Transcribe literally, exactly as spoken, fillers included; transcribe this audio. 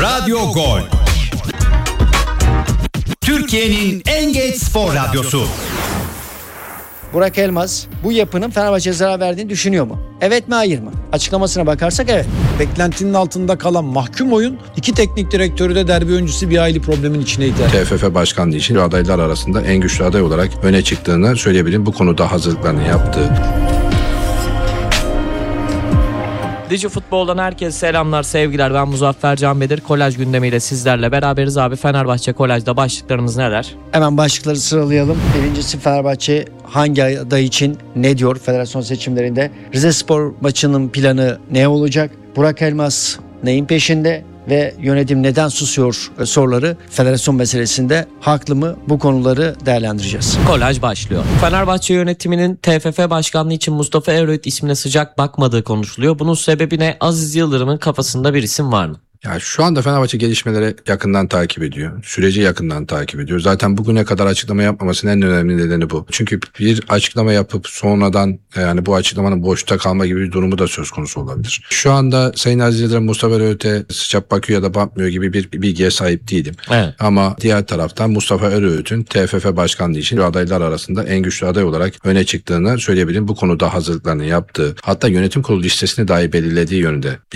Radyo Gol. Türkiye'nin en geç spor radyosu. Burak Elmaz bu yapının Fenerbahçe'ye zarar verdiğini düşünüyor mu? Evet mi hayır mı? Açıklamasına bakarsak evet. Beklentinin altında kalan mahkum oyun, iki teknik direktörü de derbi öncesi bir hayli problemin içineydi. T F F Başkanlığı için adaylar arasında en güçlü aday olarak öne çıktığını söyleyebilirim. Bu konuda hazırlıklarını yaptı. Digi Futbol'dan herkese selamlar, sevgiler. Ben Muzaffer Can Bedir. Kolaj gündemiyle sizlerle beraberiz abi. Fenerbahçe Kolaj'da başlıklarımız neler? Hemen başlıkları sıralayalım. Birincisi, Fenerbahçe hangi aday için ne diyor federasyon seçimlerinde? Rizespor maçının planı ne olacak? Burak Elmaz neyin peşinde? Ve yönetim neden susuyor soruları federasyon meselesinde haklı mı? Bu konuları değerlendireceğiz. Kolaj başlıyor. Fenerbahçe yönetiminin T F F Başkanlığı için Mustafa Eröğüt ismine sıcak bakmadığı konuşuluyor. Bunun sebebi ne? Aziz Yıldırım'ın kafasında bir isim var mı? Ya şu anda Fenerbahçe gelişmeleri yakından takip ediyor. Süreci yakından takip ediyor. Zaten bugüne kadar açıklama yapmamasının en önemli nedeni bu. Çünkü bir açıklama yapıp sonradan yani bu açıklamanın boşta kalma gibi bir durumu da söz konusu olabilir. Şu anda Sayın Aziz Yıldırım Mustafa Eröğüt'e sıcak bakıyor ya da bakmıyor gibi bir bilgiye sahip değilim. Evet. Ama diğer taraftan Mustafa Eröğüt'ün T F F Başkanlığı için adaylar arasında en güçlü aday olarak öne çıktığını söyleyebilirim. Bu konuda hazırlıklarını yaptığı, hatta yönetim kurulu listesini dahi belirlediği yönünde